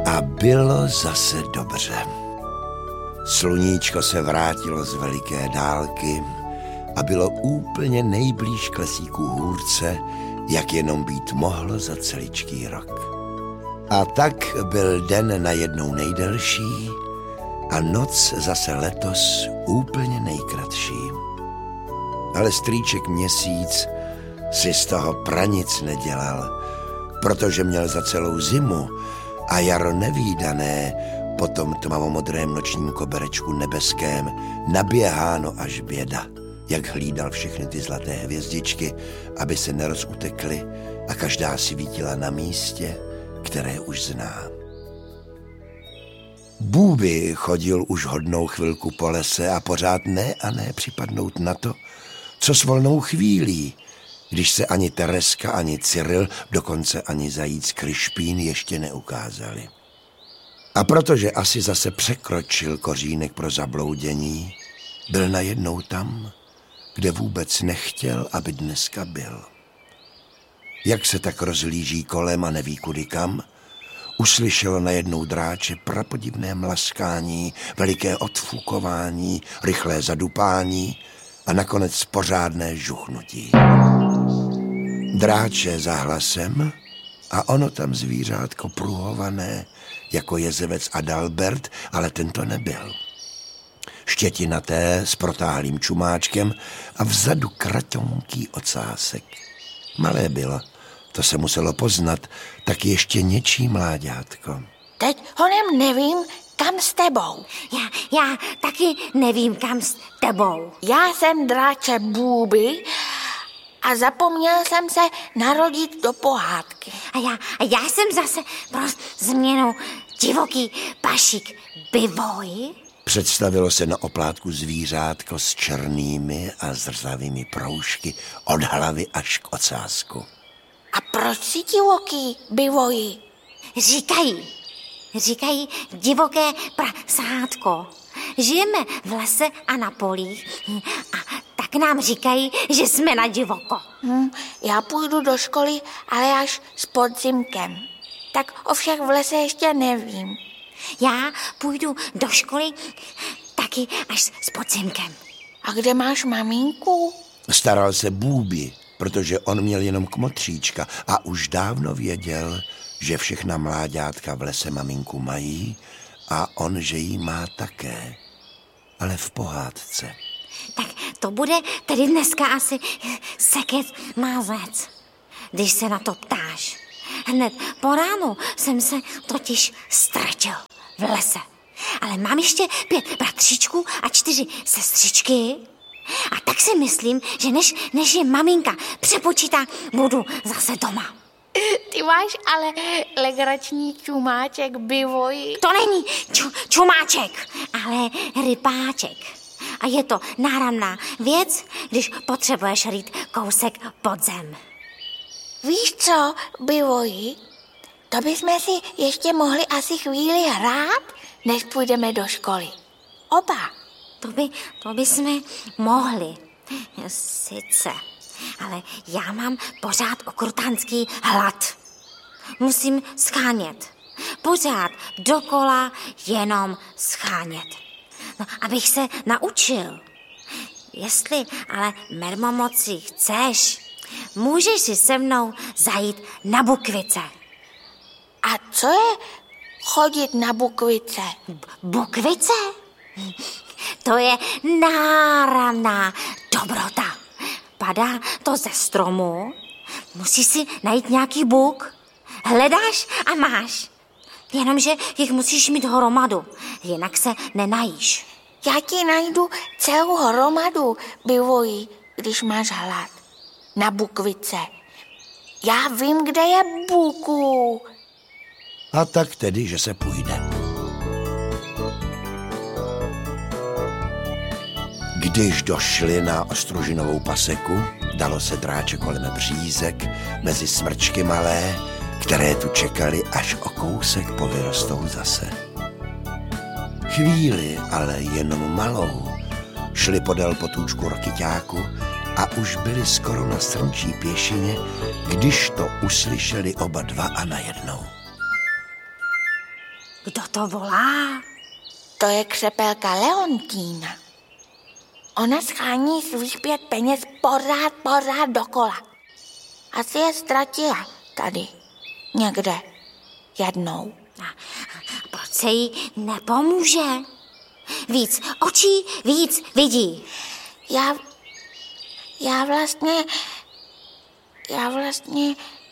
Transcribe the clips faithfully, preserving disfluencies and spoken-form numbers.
A bylo zase dobře. Sluníčko se vrátilo z veliké dálky a bylo úplně nejblíž k lesíku hůrce, jak jenom být mohlo za celičký rok. A tak byl den najednou nejdelší a noc zase letos úplně nejkratší. Ale strýček Měsíc si z toho pranic nedělal, protože měl za celou zimu a jaro nevídané po tom tmavomodrém nočním koberečku nebeském naběháno až běda, jak hlídal všechny ty zlaté hvězdičky, aby se nerozutekly a každá si vítila na místě, které už zná. Bůby chodil už hodnou chvilku po lese a pořád ne a ne připadnout na to, co s volnou chvílí, když se ani Tereska, ani Cyril, dokonce ani zajíc Krišpín ještě neukázali. A protože asi zase překročil kořínek pro zabloudění, byl najednou tam, kde vůbec nechtěl, aby dneska byl. Jak se tak rozhlíží kolem a neví kudy kam, uslyšelo najednou dráče prapodivné mlaskání, veliké odfukování, rychlé zadupání a nakonec pořádné žuchnutí. Dráče za hlasem a ono tam zvířátko pruhované jako jezevec Adalbert, ale tento nebyl. Štětinaté s protáhlým čumáčkem a vzadu kratonký ocásek. Malé bylo, to se muselo poznat, tak ještě něčí mláďátko. Teď honem nevím, kam s tebou. Já, já taky nevím, kam s tebou. Já jsem dráče Bůby a zapomněl jsem se narodit do pohádky. A já, a já jsem zase pro změnu divoký pašik Bivoj. Představilo se na oplátku zvířátko s černými a zrzavými proužky od hlavy až k ocásku. A proč si divoký Bivoji? Říkají, říkají divoké prasátko. Žijeme v lese a na polích a tak nám říkají, že jsme na divoko. Hm, já půjdu do školy, ale až s podzimkem. Tak ovšak v lese ještě nevím. Já půjdu do školy taky až s podzimkem. A kde máš maminku? Staral se Bůby, protože on měl jenom kmotříčka a už dávno věděl, že všechna mláďátka v lese maminku mají a on, že jí má také, ale v pohádce. Tak to bude tedy dneska asi seket mázec, když se na to ptáš. Hned po ránu jsem se totiž ztratil v lese. Ale mám ještě pět bratříčků a čtyři sestřičky. A tak si myslím, že než, než je maminka přepočítá, budu zase doma. Ty máš ale legrační čumáček, Bivoji. To není ču, čumáček, ale rypáček. A je to náramná věc, když potřebuješ rýt kousek pod zem. Víš co, Bivoji? To bychom si ještě mohli asi chvíli hrát, než půjdeme do školy. Oba. To by, to by jsme mohli. Sice. Ale já mám pořád okrutánský hlad. Musím schánět. Pořád dokola jenom schánět. No, abych se naučil. Jestli ale mermomoci chceš, můžeš si se mnou zajít na Bukvice. A co je chodit na Bukvice? B- Bukvice? To je náramná dobrota. Padá to ze stromu, musíš si najít nějaký buk, hledáš a máš. Jenomže jich musíš mít hromadu, jinak se nenajíš. Já ti najdu celou hromadu, Bivoji, když máš hlad. Na Bukvice. Já vím, kde je buku. A tak tedy, že se půjde. Když došli na Ostružinovou paseku, dalo se dráče kolem břízek, mezi smrčky malé, které tu čekali, až o kousek povyrostou zase. Chvíli, ale jenom malou, šli podél potůčku Rokyťáku a už byli skoro na Srnčí pěšině, když to uslyšeli oba dva a najednou. Kdo to volá? To je křepelka Leontína. Ona schání svých pět peněz pořád, pořád dokola. Asi je ztratila tady, někde, jednou. A proč se jí nepomůže? Víc očí, víc vidí. Já, já vlastně, já vlastně,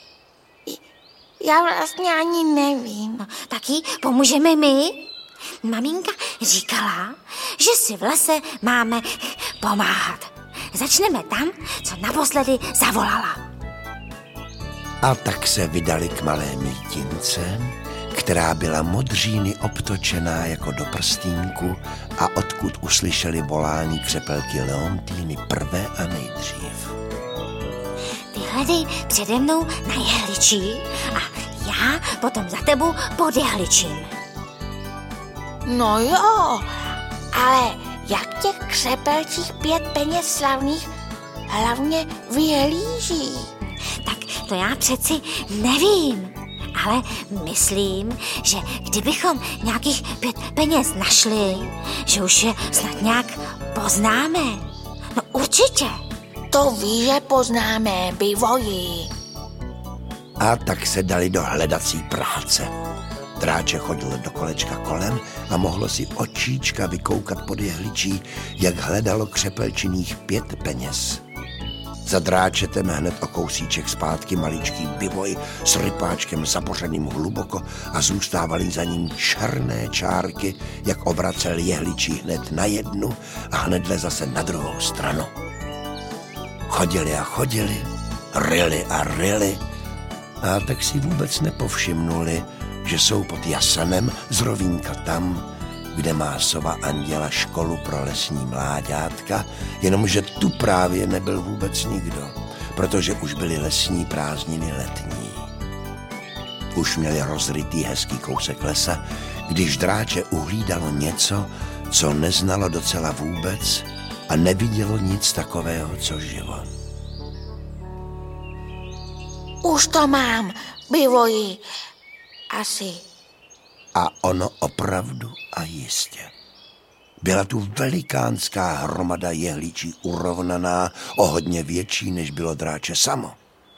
já vlastně ani nevím. No, tak jí pomůžeme my? Maminka říkala, že si v lese máme pomáhat. Začneme tam, co naposledy zavolala. A tak se vydali k malé mítince, která byla modříny obtočená jako do prstínku a odkud uslyšeli volání křepelky Leontíny prvé a nejdřív. Ty hledej přede mnou na jehličí a já potom za tebou pod jehličím. No jo, ale jak těch křepelčích pět peněz slavných hlavně vyhlíží? Tak to já přeci nevím, ale myslím, že kdybychom nějakých pět peněz našli, že už je snad nějak poznáme. No určitě. To ví, že poznáme, Bivoji. A tak se dali do hledací práce. Dráče chodil do kolečka kolem a mohlo si očíčka vykoukat pod jehličí, jak hledalo křepelčiných pět peněz. Za dráčetem hned o kousíček zpátky maličký Bivoj s rypáčkem zabořeným hluboko a zůstávaly za ním černé čárky, jak obracel jehličí hned na jednu a hnedle zase na druhou stranu. Chodili a chodili, ryli a ryli a tak si vůbec nepovšimnuli, že jsou pod jasanem z rovínka tam, kde má sova Anděla školu pro lesní mláďátka, jenomže tu právě nebyl vůbec nikdo, protože už byly lesní prázdniny letní. Už měli rozrytý hezký kousek lesa, když dráče uhlídalo něco, co neznalo docela vůbec a nevidělo nic takového, co život. Už to mám, Bivoji. Asi. A ono opravdu a jistě. Byla tu velikánská hromada jehličí urovnaná, o hodně větší, než bylo dráče samo.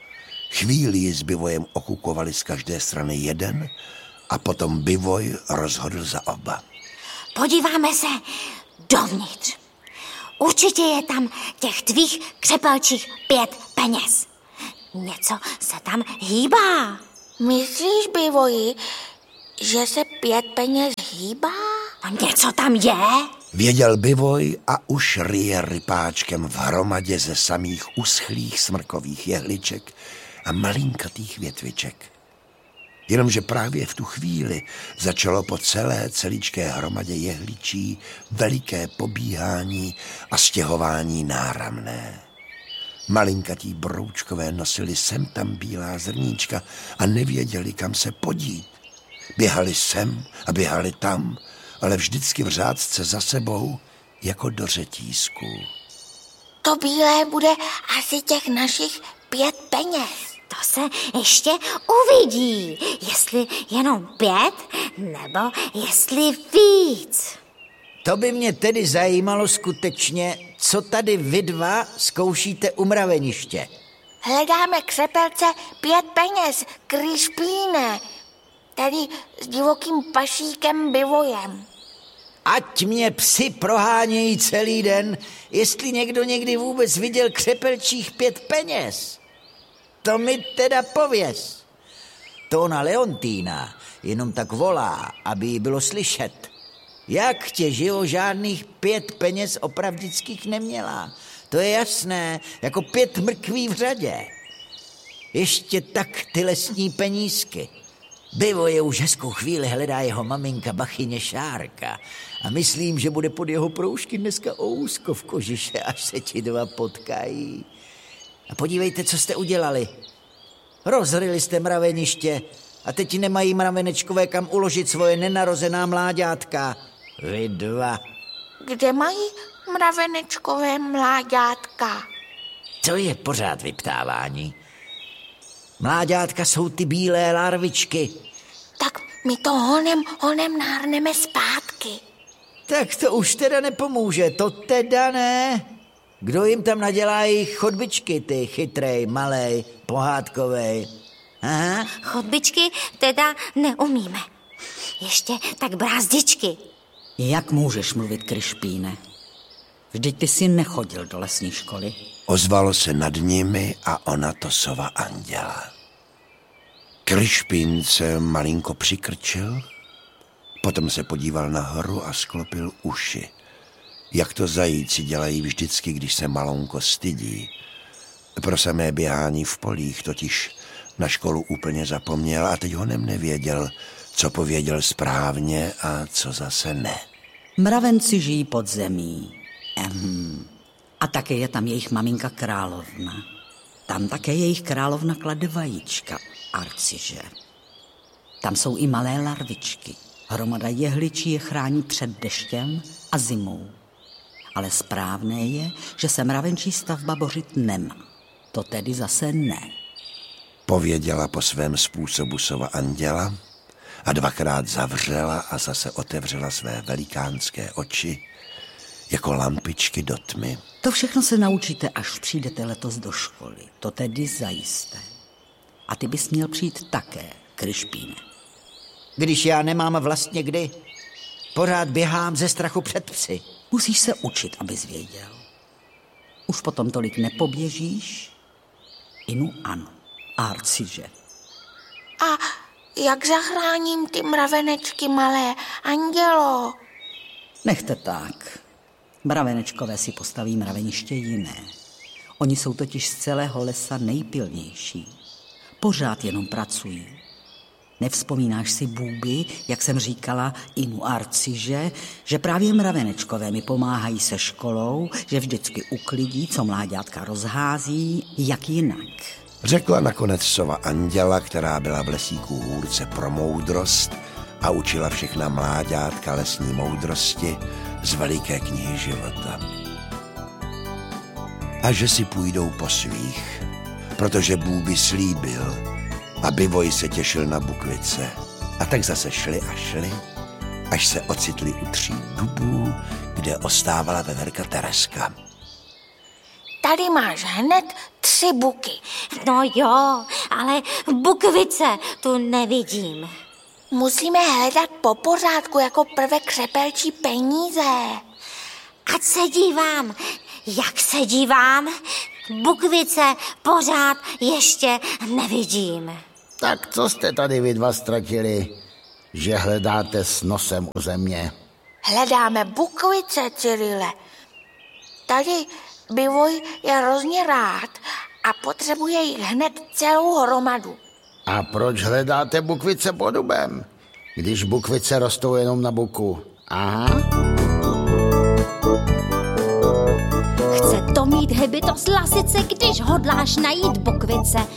Chvíli ji s Bivojem okukovali z každé strany jeden a potom Bivoj rozhodl za oba. Podíváme se dovnitř. Určitě je tam těch tvých křepelčích pět peněz. Něco se tam hýbá. Myslíš, Bivoji, že se pět peněz hýbá? A něco tam je? Věděl Bivoj a už ryje rypáčkem v hromadě ze samých uschlých smrkových jehliček a malinkatých větviček. Jenomže právě v tu chvíli začalo po celé celičké hromadě jehličí veliké pobíhání a stěhování náramné. Malinkatí broučkové nosili sem tam bílá zrníčka a nevěděli, kam se podít. Běhali sem a běhali tam, ale vždycky v řádce za sebou, jako do řetízků. To bílé bude asi těch našich pět peněz. To se ještě uvidí, jestli jenom pět, nebo jestli víc. To by mě tedy zajímalo skutečně, co tady vy dva zkoušíte u mraveniště. Hledáme křepelce pět peněz, Krišpíne, tady s divokým pašíkem Bivojem. Ať mě psi prohánějí celý den, jestli někdo někdy vůbec viděl křepelčích pět peněz. To mi teda pověz. To ona Leontína jenom tak volá, aby jí bylo slyšet. Jak tě živo žádných pět peněz opravdických neměla. To je jasné, jako pět mrkví v řadě. Ještě tak ty lesní penízky. Bivoje už hezkou chvíli hledá jeho maminka Bachyně Šárka a myslím, že bude pod jeho proužky dneska ousko v kožiše, až se ti dva potkají. A podívejte, co jste udělali. Rozryli jste mraveniště a teď nemají mravenečkové kam uložit svoje nenarozená mláďátka. Vy dva. Kde mají mravenečkové mláďátka? To je pořád vyptávání. Mláďátka jsou ty bílé larvičky. Tak my to honem, honem nahrneme zpátky. Tak to už teda nepomůže, to teda ne. Kdo jim tam nadělá jejich chodbičky, ty chytrej, malej, pohádkovej? Aha. Chodbičky teda neumíme. Ještě tak brázdičky. Jak můžeš mluvit, Krišpíne? Vždyť ty jsi nechodil do lesní školy. Ozvalo se nad nimi a ona to sova Anděla. Krišpín se malinko přikrčil, potom se podíval nahoru a sklopil uši. Jak to zajíci dělají vždycky, když se malonko stydí. Pro samé běhání v polích totiž na školu úplně zapomněl a teď honem nevěděl, co pověděl správně a co zase ne. Mravenci žijí pod zemí. Ehm. A také je tam jejich maminka královna. Tam také jejich královna klade vajíčka, arciže. Tam jsou i malé larvičky. Hromada jehličí je chrání před deštěm a zimou. Ale správné je, že se mravenčí stavba bořit nemá. To tedy zase ne. Pověděla po svém způsobu sova Anděla a dvakrát zavřela a zase otevřela své velikánské oči jako lampičky do tmy. To všechno se naučíte, až přijdete letos do školy. To tedy zajisté. A ty bys měl přijít také, Krišpíne. Když já nemám vlastně kdy, pořád běhám ze strachu před psy. Musíš se učit, abys věděl. Už potom tolik nepoběžíš? Inu ano, arciže. A jak zachráním ty mravenečky malé, Andělo? Nechte tak. Mravenečkové si postaví mraveniště jiné. Oni jsou totiž z celého lesa nejpilnější. Pořád jenom pracují. Nevzpomínáš si, Bůby, jak jsem říkala Inu arciže, že právě mravenečkové mi pomáhají se školou, že vždycky uklidí, co mláďátka rozhází, jak jinak. Řekla nakonec sova Anděla, která byla v lesíku hůrce pro moudrost a učila všechna mláďátka lesní moudrosti z veliké knihy života. A že si půjdou po svých, protože Bůby slíbil a Bivoj se těšil na bukvice. A tak zase šli a šli, až se ocitli u tří dubů, kde ostávala veverka Tereska. Tady máš hned tři buky. No jo, ale bukvice tu nevidím. Musíme hledat po pořádku jako prvé křepelčí peníze. Ať se dívám, jak se dívám, bukvice pořád ještě nevidím. Tak co jste tady vy dva ztratili, že hledáte s nosem u země? Hledáme bukvice, Cyrile. Tady Bivoj je hrozně rád a potřebuje jich hned celou hromadu. A proč hledáte bukvice pod dubem, když bukvice rostou jenom na buku? Aha. Chce to mít hybito z lasice, když hodláš najít bukvice.